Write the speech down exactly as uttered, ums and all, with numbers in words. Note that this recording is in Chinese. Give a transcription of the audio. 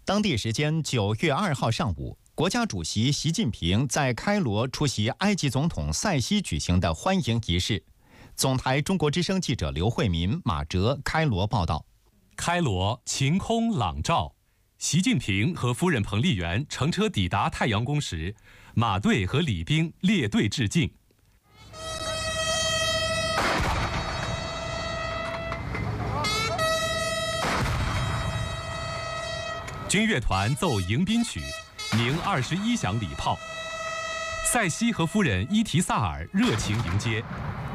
当地时间九月二号上午，国家主席习近平在开罗出席埃及总统塞西举行的欢迎仪式。总台中国之声记者刘慧民、马哲开罗报道。 开罗晴空朗照，习近平和夫人彭丽媛乘车抵达太阳宫时，马队和礼兵列队致敬。军乐团奏迎宾曲，鸣二十一响礼炮。塞西和夫人伊提萨尔热情迎接，